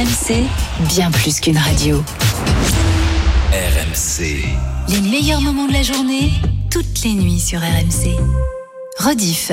RMC, bien plus qu'une radio. RMC. Les meilleurs moments de la journée, toutes les nuits sur RMC. Rediff.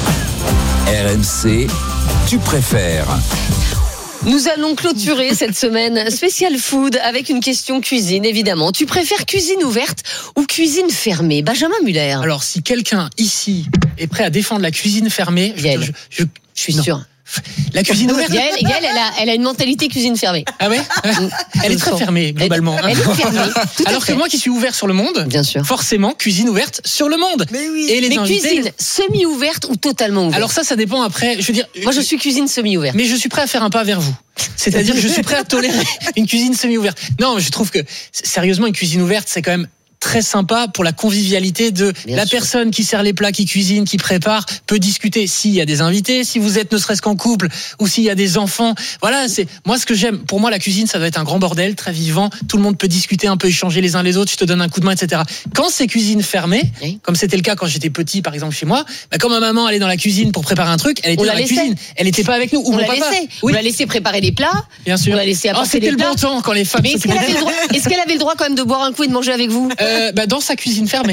RMC, tu préfères. Nous allons clôturer cette semaine spécial food avec une question cuisine, évidemment. Tu préfères cuisine ouverte ou cuisine fermée, Benjamin Muller? Alors, si quelqu'un ici est prêt à défendre la cuisine fermée, je suis sûr. La cuisine ouverte. Gaëlle, elle a une mentalité cuisine fermée. Ah ouais. Elle est très fermée globalement. Elle est fermée. Alors que moi qui suis ouvert sur le monde, bien sûr. Forcément cuisine ouverte sur le monde. Mais oui. Et les invités, cuisine semi-ouverte ou totalement ouverte? Alors ça dépend après. Je veux dire. Moi je suis cuisine semi-ouverte. Mais je suis prêt à faire un pas vers vous. C'est-à-dire que je suis prêt à tolérer une cuisine semi-ouverte. Non, je trouve que sérieusement une cuisine ouverte c'est quand même très sympa pour la convivialité de la personne qui sert les plats, qui cuisine, qui prépare, peut discuter s'il y a des invités, si vous êtes ne serait-ce qu'en couple ou s'il y a des enfants. Voilà, c'est moi ce que j'aime. Pour moi, la cuisine, ça doit être un grand bordel, très vivant. Tout le monde peut discuter, un peu échanger les uns les autres. Je te donne un coup de main, etc. Quand c'est cuisine fermée, comme c'était le cas quand j'étais petit, par exemple chez moi, quand ma maman allait dans la cuisine pour préparer un truc, elle était dans la cuisine. Elle n'était pas avec nous. On la laissait. On la laissait préparer les plats. Bien sûr. On la laissait apporter c'était les plats. le bon temps quand les femmes. Mais est-ce qu'elle avait le droit quand même de boire un coup et de manger avec vous? Dans sa cuisine fermée.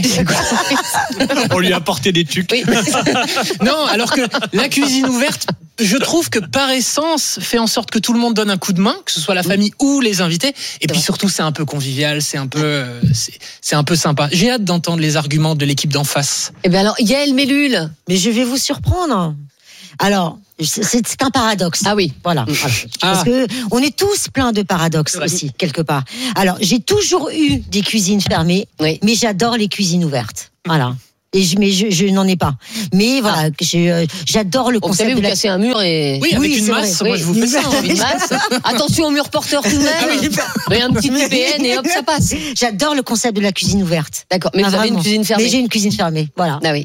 On lui a apporté des tucs. Oui. Non, alors que la cuisine ouverte, je trouve que par essence fait en sorte que tout le monde donne un coup de main, que ce soit la famille ou les invités. Et puis surtout, c'est un peu convivial, c'est un peu sympa. J'ai hâte d'entendre les arguments de l'équipe d'en face. Eh bien alors, Yael Mellul. Mais je vais vous surprendre. Alors, c'est un paradoxe. Ah oui. Voilà. Parce que on est tous pleins de paradoxes aussi, quelque part. Alors, j'ai toujours eu des cuisines fermées, mais j'adore les cuisines ouvertes. Voilà. Mais je n'en ai pas. Mais voilà, j'adore le concept. Vous savez, vous cassez un mur et... Oui, avec une masse, moi je vous fais ça. Une masse. Attention au mur porteur tout de même. Et un petit VPN et hop, ça passe. J'adore le concept de la cuisine ouverte. D'accord, mais vous avez une cuisine fermée. Mais j'ai une cuisine fermée, voilà. Ah oui.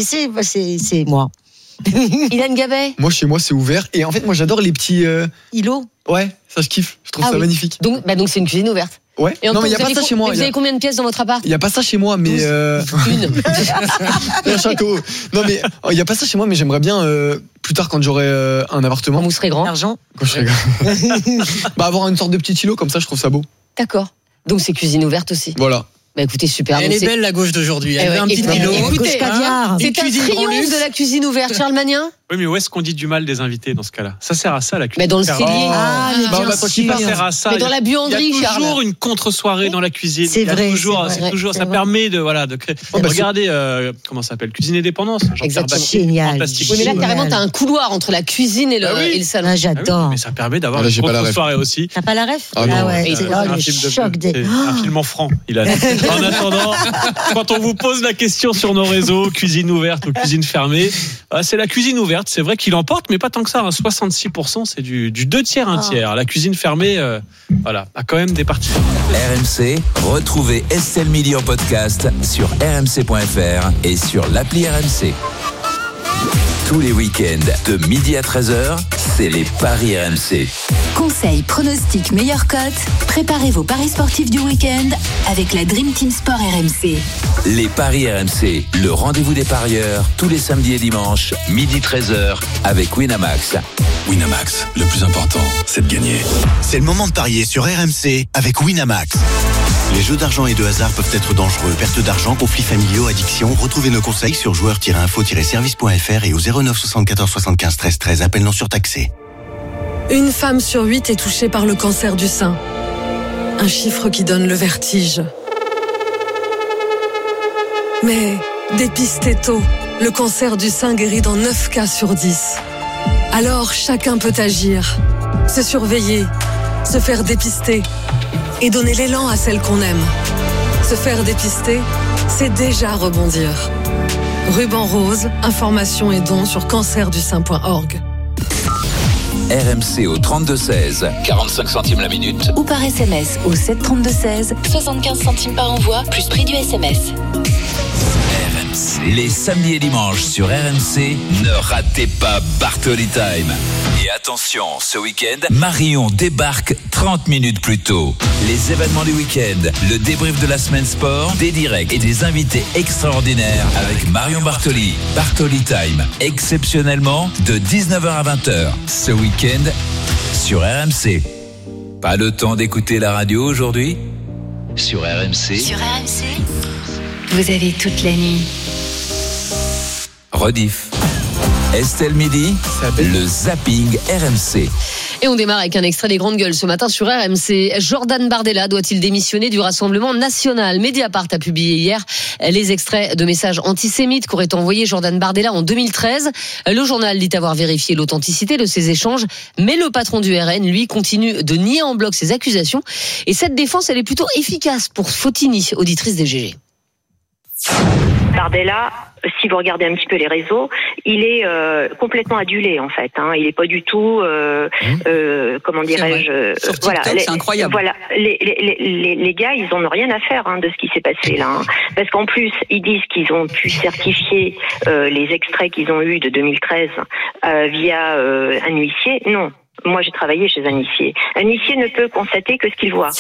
C'est moi. Ilan Gabet. Moi, chez moi, c'est ouvert. Et en fait, moi, j'adore les petits... îlots. Ouais, ça, je kiffe. Je trouve ça magnifique. Donc, c'est une cuisine ouverte. Ouais. Non, mais il n'y a pas ça chez moi. Vous avez combien de pièces dans votre appart? Il n'y a pas ça chez moi, mais... Une. Un château. Non, mais il n'y a pas ça chez moi, mais j'aimerais bien, plus tard, quand j'aurai un appartement... Quand vous serez grand. L'argent. Quand je serai grand. Avoir une sorte de petit îlot, comme ça, je trouve ça beau. D'accord. Donc, c'est cuisine ouverte aussi. Voilà. Bah écoutez, super. Elle est belle la gauche d'aujourd'hui. Elle a un petit îlot. Écoutez, c'est un cuisine triomphe de la cuisine ouverte. Charles Magnin. Oui, mais où est-ce qu'on dit du mal des invités dans ce cas-là? Ça sert à ça la cuisine. Mais dans le cellier. Mais bien sûr. Ça sert à ça. Mais dans la buanderie, il y a Charles. toujours une contre-soirée dans la cuisine. C'est vrai. C'est toujours. Ça permet de créer. Regardez, comment ça s'appelle? Cuisine et dépendance. Exactement. Génial. Fantastique. Oui, mais là, carrément, t'as un couloir entre la cuisine et le salon. Ah, j'adore. Mais ça permet d'avoir une contre-soirée aussi. T'as pas la ref? Ah non. ouais. C'est Le choc des... un film en franc. En attendant, quand on vous pose la question sur nos réseaux, cuisine ouverte ou cuisine fermée, c'est la cuisine ouverte. C'est vrai qu'il emporte, mais pas tant que ça. 66%, c'est du 2 tiers, 1 tiers. La cuisine fermée, a quand même des parties. RMC, retrouvez Estelle Mili en podcast sur rmc.fr et sur l'appli RMC. Tous les week-ends, de midi à 13h, c'est les Paris RMC. Conseils, pronostics, meilleures cotes. Préparez vos paris sportifs du week-end avec la Dream Team Sport RMC. Les Paris RMC, le rendez-vous des parieurs, tous les samedis et dimanches, midi 13h, avec Winamax. Winamax, le plus important, c'est de gagner. C'est le moment de parier sur RMC avec Winamax. Les jeux d'argent et de hasard peuvent être dangereux. Perte d'argent, conflits familiaux, addiction. Retrouvez nos conseils sur joueurs-info-service.fr et au 09 74 75 13 13. Appel non surtaxé. Une femme sur 8 est touchée par le cancer du sein. Un chiffre qui donne le vertige. Mais dépistez tôt. Le cancer du sein guérit dans 9 cas sur 10. Alors chacun peut agir. Se surveiller. Se faire dépister. Et donner l'élan à celle qu'on aime. Se faire dépister, c'est déjà rebondir. Ruban rose, informations et dons sur cancerdusein.org. RMC au 32-16, 45 centimes la minute. Ou par SMS au 732-16, 75 centimes par envoi, plus prix du SMS. RMC. Les samedis et dimanches sur RMC, ne ratez pas Bartoli Time. Et attention, ce week-end, Marion débarque 30 minutes plus tôt. Les événements du week-end, le débrief de la semaine sport, des directs et des invités extraordinaires avec Marion Bartoli. Bartoli Time, exceptionnellement de 19h à 20h. Ce week-end sur RMC. Pas le temps d'écouter la radio aujourd'hui ? Sur RMC. Sur RMC, vous avez toute la nuit. Rediff. Estelle Midi, le zapping RMC. Et on démarre avec un extrait des Grandes Gueules ce matin sur RMC. Jordan Bardella doit-il démissionner du Rassemblement National ? Mediapart a publié hier les extraits de messages antisémites qu'aurait envoyé Jordan Bardella en 2013. Le journal dit avoir vérifié l'authenticité de ces échanges, mais le patron du RN, lui, continue de nier en bloc ces accusations. Et cette défense, elle est plutôt efficace pour Fautini, auditrice des GG. Bardella, si vous regardez un petit peu les réseaux, il est complètement adulé en fait. Il n'est pas du tout, comment dirais-je, sur TikTok, c'est incroyable. Voilà, les gars, ils en ont rien à faire de ce qui s'est passé là, parce qu'en plus, ils disent qu'ils ont pu certifier les extraits qu'ils ont eus de 2013 via un huissier. Non, moi j'ai travaillé chez un huissier. Un huissier ne peut constater que ce qu'il voit.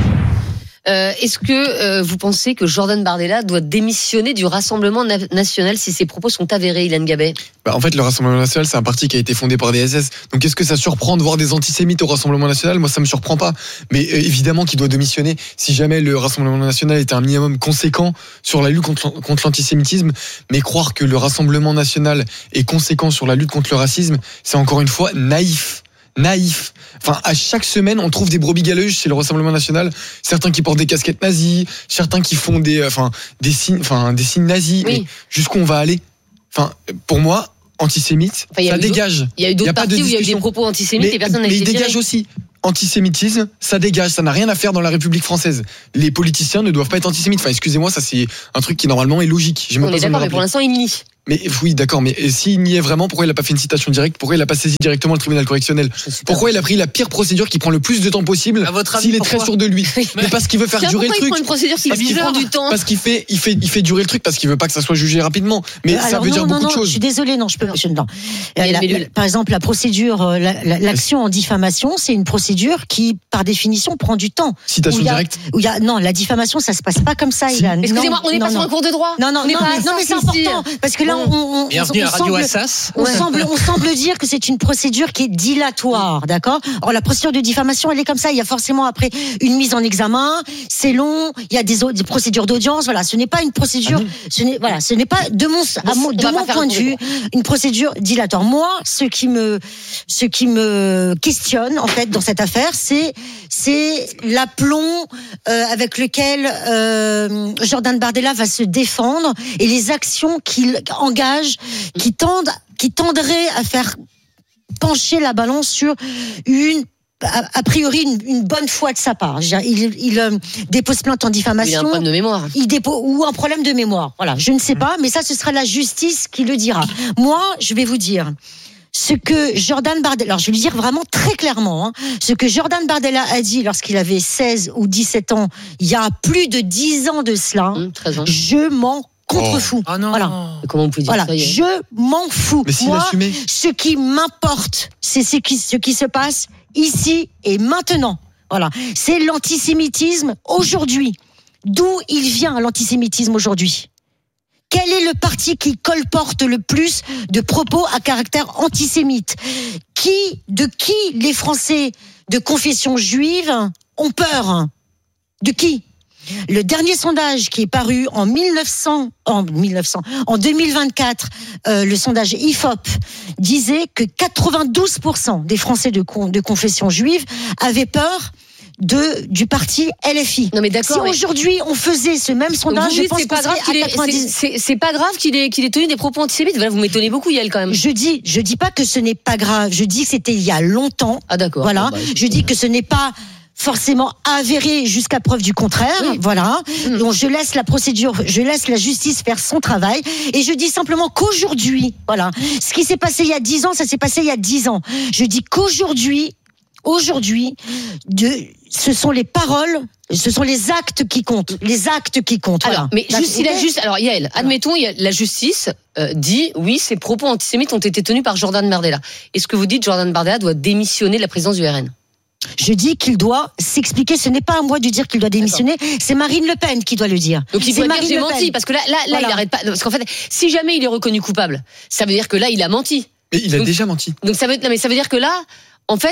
Est-ce que vous pensez que Jordan Bardella doit démissionner du Rassemblement National si ses propos sont avérés, Ilan Gabet ? En fait, le Rassemblement National, c'est un parti qui a été fondé par des SS. Donc, est-ce que ça surprend de voir des antisémites au Rassemblement National ? Moi, ça me surprend pas. Mais évidemment qu'il doit démissionner si jamais le Rassemblement National était un minimum conséquent sur la lutte contre l'antisémitisme. Mais croire que le Rassemblement National est conséquent sur la lutte contre le racisme, c'est encore une fois naïf. Enfin, à chaque semaine, on trouve des brebis galeuses chez le Rassemblement National. Certains qui portent des casquettes nazies, certains qui font des signes nazis. Oui. Jusqu'où on va aller ? Enfin, pour moi, antisémite, ça dégage. Il y a eu d'autres parties où il y a eu des propos antisémites et personne n'a été viré. Mais il dégage aussi. Antisémitisme, ça dégage, ça n'a rien à faire dans la République française. Les politiciens ne doivent pas être antisémites. Enfin, excusez-moi, ça c'est un truc qui normalement est logique. On est d'accord, mais pour l'instant, il nie. Mais oui, d'accord, mais s'il n'y est vraiment, pourquoi il n'a pas fait une citation directe ? Pourquoi il n'a pas saisi directement le tribunal correctionnel ? Pourquoi il a pris la pire procédure qui prend le plus de temps possible s'il est très sûr de lui ? Mais parce qu'il veut faire durer le truc. Il prend une procédure qui prend du temps. Parce qu'il fait durer le truc, parce qu'il veut pas que ça soit jugé rapidement. Mais alors, ça veut dire beaucoup de choses. Je suis désolée, non. Par exemple, la procédure, l'action en diffamation, c'est une procédure qui, par définition, prend du temps. Citation directe ? Non, la diffamation, ça se passe pas comme ça, Ilan. Excusez-moi, on n'est pas sur un cours de droit. Non, mais c'est important. Parce que là, bienvenue à Radio Assas. On semble dire que c'est une procédure qui est dilatoire, d'accord ? Or, la procédure de diffamation, elle est comme ça. Il y a forcément après une mise en examen. C'est long. Il y a des procédures d'audience. Voilà, ce n'est pas une procédure. Ce n'est pas de mon point de vue une procédure dilatoire. Moi, ce qui me questionne en fait dans cette affaire, c'est l'aplomb avec lequel Jordan Bardella va se défendre et les actions qu'il engage qui tendraient à faire pencher la balance sur a priori une bonne foi de sa part. Il dépose plainte en diffamation. Il a un problème de mémoire. Ou un problème de mémoire. Voilà, je ne sais pas, mais ça, ce sera la justice qui le dira. Moi, je vais vous dire ce que Jordan Bardella, alors je vais lui dire vraiment très clairement, ce que Jordan Bardella a dit lorsqu'il avait 16 ou 17 ans, il y a plus de 10 ans de cela, 13 ans. Je m'en contrefous. Oh non. Voilà. Comment on peut dire ça ? Je m'en fous. Mais s'il moi, assumait. Ce qui m'importe, c'est ce qui se passe ici et maintenant. Voilà. C'est l'antisémitisme aujourd'hui. D'où il vient l'antisémitisme aujourd'hui ? Quel est le parti qui colporte le plus de propos à caractère antisémite ? De qui les Français de confession juive ont peur ? De qui ? Le dernier sondage qui est paru en 2024, le sondage IFOP, disait que 92% des Français de confession juive avaient peur du parti LFI. Non mais d'accord. Si aujourd'hui on faisait ce même sondage, je pense c'est pas grave c'est pas grave qu'il ait tenu des propos antisémites. Voilà, vous m'étonnez beaucoup, Yael, quand même. Je dis pas que ce n'est pas grave. Je dis que c'était il y a longtemps. Ah d'accord. Voilà. Je dis que ce n'est pas forcément avéré jusqu'à preuve du contraire. Oui. Voilà. Donc je laisse la procédure, je laisse la justice faire son travail et je dis simplement qu'aujourd'hui, voilà, ce qui s'est passé il y a 10 ans, ça s'est passé il y a 10 ans. Je dis qu'aujourd'hui, ce sont les paroles, ce sont les actes qui comptent. Les actes qui comptent. Alors, voilà. Mais alors Yael, admettons, la justice dit oui, ces propos antisémites ont été tenus par Jordan Bardella. Est-ce que vous dites Jordan Bardella doit démissionner de la présidence du RN ? Je dis qu'il doit s'expliquer. Ce n'est pas à moi de dire qu'il doit démissionner. D'accord. C'est Marine Le Pen qui doit le dire. Donc il doit dire j'ai menti, parce que là voilà. Il n'arrête pas. Parce qu'en fait, si jamais il est reconnu coupable, ça veut dire que là il a menti. Mais il a déjà menti. Donc ça veut dire que là, en fait,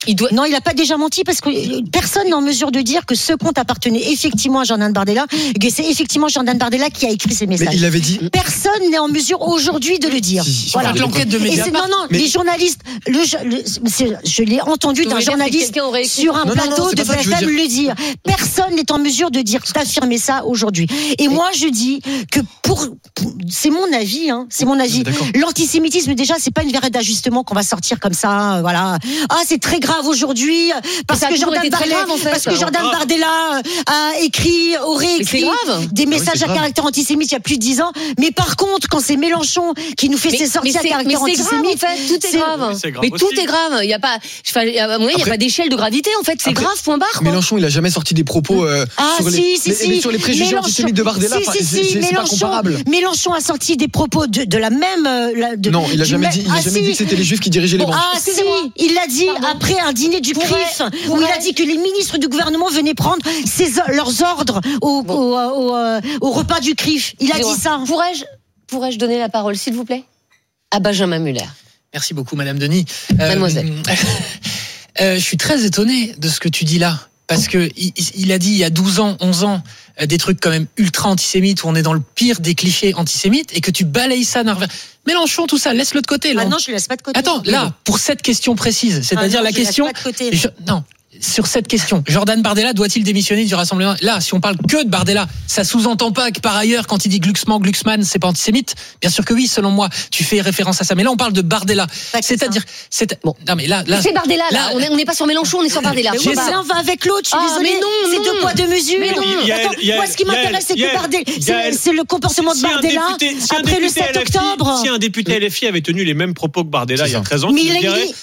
Non, il n'a pas déjà menti parce que personne n'est en mesure de dire que ce compte appartenait effectivement à Jordan Bardella, que c'est effectivement Jordan Bardella qui a écrit ces messages. Mais il l'avait dit. Personne n'est en mesure aujourd'hui de le dire. Voilà. L'enquête de Mediapart. Les journalistes, je l'ai entendu d'un journaliste sur un plateau de BFM le dire. Personne n'est en mesure de dire, d'affirmer ça aujourd'hui. Et moi, je dis que c'est mon avis, c'est mon avis. L'antisémitisme, déjà, c'est pas une variable d'ajustement qu'on va sortir comme ça, voilà. Ah, c'est très grave aujourd'hui parce que Jordan Bardella aurait écrit des messages à caractère antisémite il y a plus de 10 ans. Mais par contre, quand c'est Mélenchon qui nous fait ses sorties à caractère antisémite, tout est grave. Mais tout est grave. Il y a pas, à mon avis, il y a pas d'échelle de gravité. En fait, c'est grave. Point barre. Mélenchon, il a jamais sorti des propos sur les préjugés antisémites de Bardella. C'est pas comparable. Mélenchon a sorti des propos de la même. Non, il a jamais dit que c'était les Juifs qui dirigeaient les banques. Ah si, il l'a dit après un dîner du CRIF où il a dit que les ministres du gouvernement venaient prendre leurs ordres au repas du CRIF. Il a dit ça. Pourrais-je donner la parole, s'il vous plaît, à Benjamin Muller? Merci beaucoup, Madame Denis. Mademoiselle. Je suis très étonné de ce que tu dis là. Parce que il a dit il y a 12 ans, 11 ans, des trucs quand même ultra antisémites où on est dans le pire des clichés antisémites et que tu balayes ça d'un revers. Mélenchon, tout ça, laisse-le de côté. Là. Ah non, je laisse pas de côté. Attends, là, pour cette question précise, c'est-à-dire la question. Non. Sur cette question, Jordan Bardella doit-il démissionner du Rassemblement? Là, si on parle que de Bardella, ça sous-entend pas que par ailleurs, quand il dit Glucksmann, c'est pas antisémite? Bien sûr que oui, selon moi, tu fais référence à ça. Mais là, on parle de Bardella. C'est-à-dire, non, mais là, c'est Bardella. Là, on n'est pas sur Mélenchon, on est sur Bardella. Mais l'un va avec l'autre. Je suis désolée. C'est deux poids deux mesures. Mais non. Moi, ce qui m'intéresse, c'est que Bardella, c'est le comportement de Bardella après le 7 octobre. Si un député LFI avait tenu les mêmes propos que Bardella il y a 13 ans,